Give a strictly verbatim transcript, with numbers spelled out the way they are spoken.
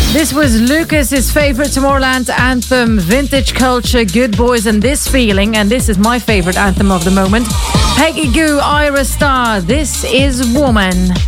This was Lucas's favorite Tomorrowland anthem, Vintage Culture, Good Boys and This Feeling. And this is my favorite anthem of the moment. Peggy Gou, Ira Star, This Is Woman.